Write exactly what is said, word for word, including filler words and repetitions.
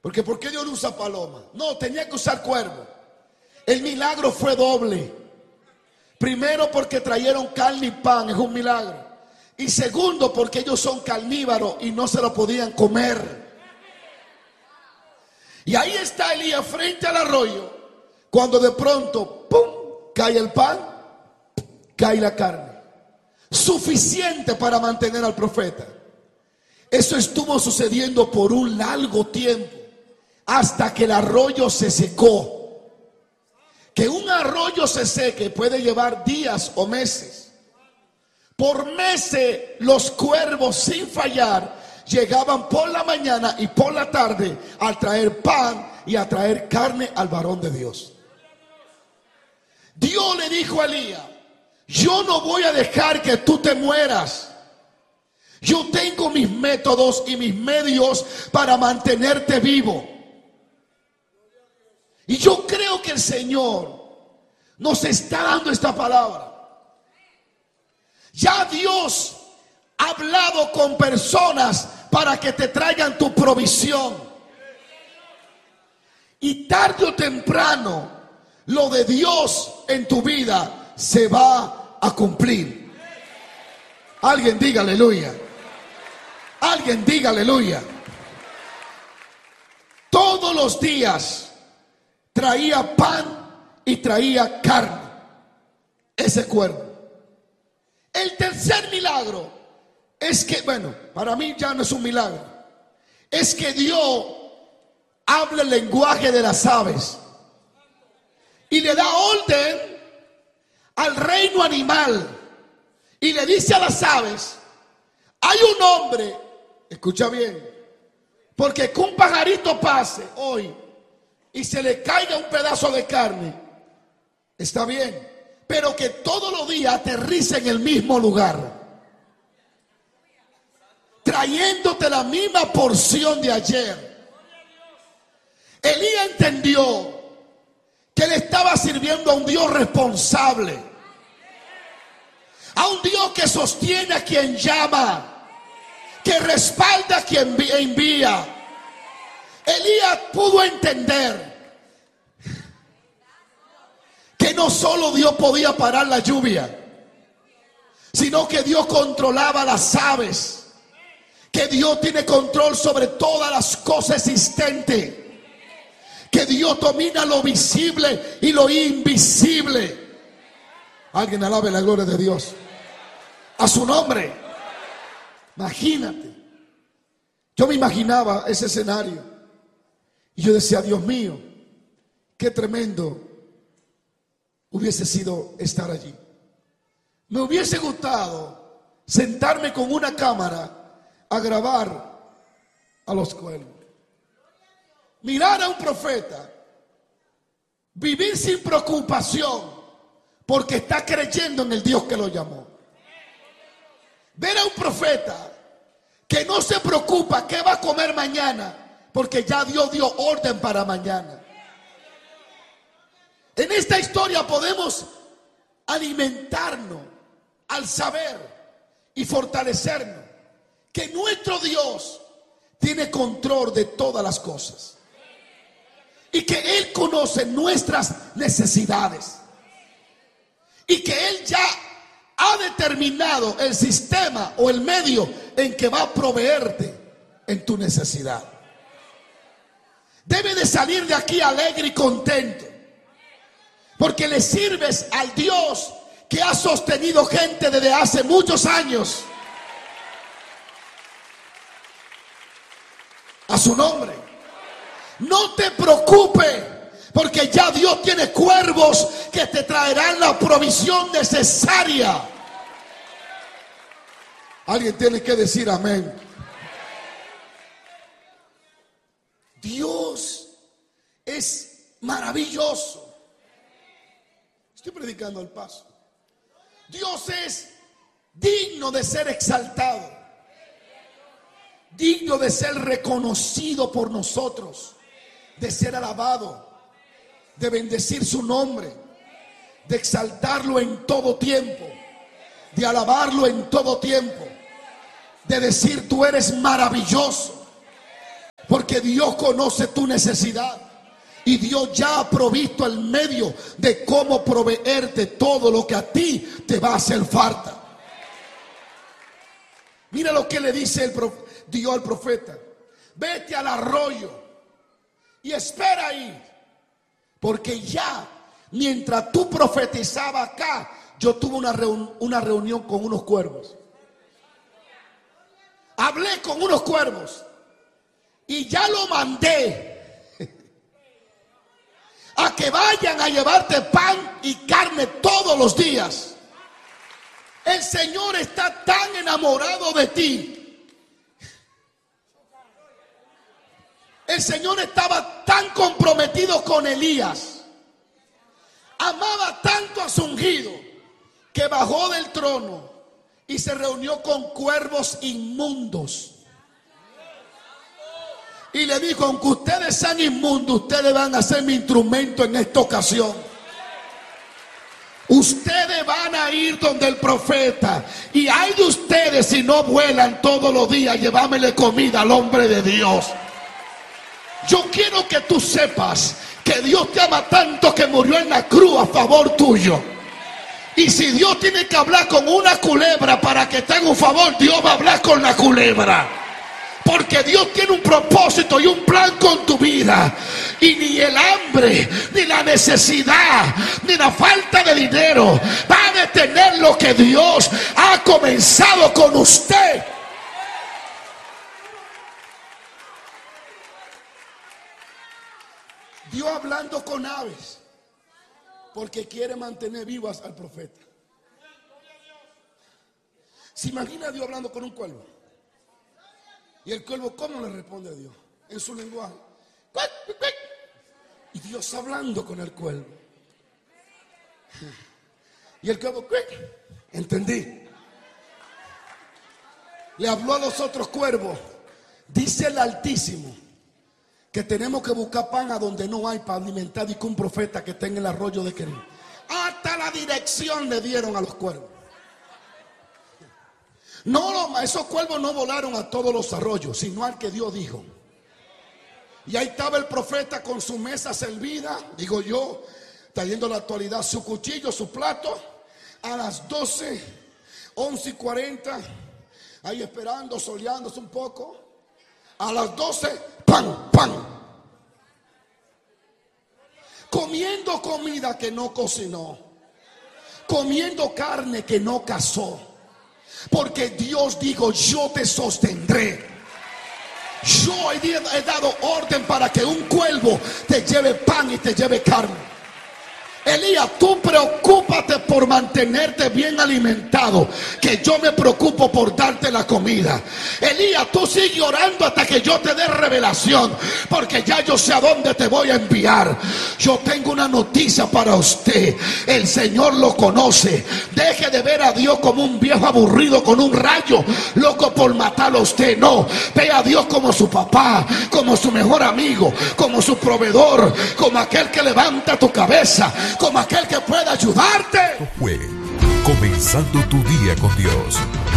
Porque ¿por qué Dios no usa paloma? No, tenía que usar cuervo. El milagro fue doble. Primero porque trajeron carne y pan, es un milagro. Y segundo porque ellos son carnívoros y no se lo podían comer. Y ahí está Elías frente al arroyo, cuando de pronto, ¡pum!, cae el pan, cae la carne. Suficiente para mantener al profeta. Eso estuvo sucediendo por un largo tiempo, hasta que el arroyo se secó. Que un arroyo se seque puede llevar días o meses. Por meses los cuervos sin fallar llegaban por la mañana y por la tarde a traer pan y a traer carne al varón de Dios. Dios le dijo a Elías: yo no voy a dejar que tú te mueras. Yo tengo mis métodos y mis medios para mantenerte vivo. Y yo creo que el Señor nos está dando esta palabra. Ya Dios ha hablado con personas para que te traigan tu provisión. Y tarde o temprano, lo de Dios en tu vida se va a cumplir. Alguien diga aleluya. Alguien diga aleluya. Todos los días traía pan y traía carne ese cuervo. El tercer milagro es que, bueno, para mí ya no es un milagro, es que Dios habla el lenguaje de las aves y le da orden al reino animal y le dice a las aves: hay un hombre, escucha bien, porque que un pajarito pase hoy y se le caiga un pedazo de carne, está bien, pero que todos los días aterrice en el mismo lugar, trayéndote la misma porción de ayer. Elías entendió que él estaba sirviendo a un Dios responsable, a un Dios que sostiene a quien llama, que respalda a quien envía. Elías pudo entender que no solo Dios podía parar la lluvia, sino que Dios controlaba las aves, que Dios tiene control sobre todas las cosas existentes, que Dios domina lo visible y lo invisible. Alguien alabe la gloria de Dios. A su nombre. Imagínate. Yo me imaginaba ese escenario y yo decía: Dios mío, qué tremendo hubiese sido estar allí. Me hubiese gustado sentarme con una cámara a grabar a los cuervos, mirar a un profeta, vivir sin preocupación porque está creyendo en el Dios que lo llamó. Ver a un profeta que no se preocupa qué va a comer mañana, porque ya Dios dio orden para mañana. En esta historia podemos alimentarnos al saber y fortalecernos que nuestro Dios tiene control de todas las cosas y que Él conoce nuestras necesidades y que Él ya ha determinado el sistema o el medio en que va a proveerte en tu necesidad. Debe de salir de aquí alegre y contento, porque le sirves al Dios que ha sostenido gente desde hace muchos años. A su nombre. No te preocupes, porque ya Dios tiene cuervos que te traerán la provisión necesaria. Alguien tiene que decir amén. Dios es maravilloso. Estoy predicando al paso. Dios es digno de ser exaltado, digno de ser reconocido por nosotros, de ser alabado, de bendecir su nombre, de exaltarlo en todo tiempo, de alabarlo en todo tiempo, de decir: tú eres maravilloso. Porque Dios conoce tu necesidad. Y Dios ya ha provisto el medio de cómo proveerte todo lo que a ti te va a hacer falta. Mira lo que le dice el prof- Dios al profeta: vete al arroyo y espera ahí, porque ya mientras tú profetizabas acá, yo tuve una, reun- una reunión con unos cuervos. Hablé con unos cuervos y ya lo mandé a que vayan a llevarte pan y carne todos los días. El Señor está tan enamorado de ti. El Señor estaba tan comprometido con Elías, amaba tanto a su ungido, que bajó del trono y se reunió con cuervos inmundos. Y le dijo: aunque ustedes sean inmundos, ustedes van a ser mi instrumento en esta ocasión. Ustedes van a ir donde el profeta, y hay de ustedes si no vuelan todos los días llevámele comida al hombre de Dios. Yo quiero que tú sepas que Dios te ama tanto que murió en la cruz a favor tuyo. Y si Dios tiene que hablar con una culebra para que te haga un favor, Dios va a hablar con la culebra. Porque Dios tiene un propósito y un plan con tu vida. Y ni el hambre, ni la necesidad, ni la falta de dinero va a detener lo que Dios ha comenzado con usted. Dios hablando con aves, porque quiere mantener vivas al profeta. ¿Se imagina a Dios hablando con un cuervo? Y el cuervo, ¿cómo le responde a Dios? En su lenguaje. Y Dios hablando con el cuervo. Y el cuervo, entendí. Le habló a los otros cuervos. Dice el Altísimo que tenemos que buscar pan a donde no hay para alimentar, y que un profeta que está en el arroyo de Querim. Hasta la dirección le dieron a los cuervos. No, esos cuervos no volaron a todos los arroyos, sino al que Dios dijo. Y ahí estaba el profeta con su mesa servida, digo yo, trayendo la actualidad, su cuchillo, su plato, a las doce, once y cuarenta, ahí esperando, soleándose un poco. A las doce, pan, pan. Comiendo comida que no cocinó, comiendo carne que no cazó. Porque Dios dijo: yo te sostendré. Yo he, he dado orden para que un cuervo te lleve pan y te lleve carne. Elías, tú preocúpate por mantenerte bien alimentado, que yo me preocupo por darte la comida. Elías, tú sigue orando hasta que yo te dé revelación, porque ya yo sé a dónde te voy a enviar. Yo tengo una noticia para usted: el Señor lo conoce. Deje de ver a Dios como un viejo aburrido con un rayo loco por matarlo a usted. No, ve a Dios como su papá, como su mejor amigo, como su proveedor, como aquel que levanta tu cabeza, como aquel que pueda ayudarte. Fue Comenzando tu Día con Dios,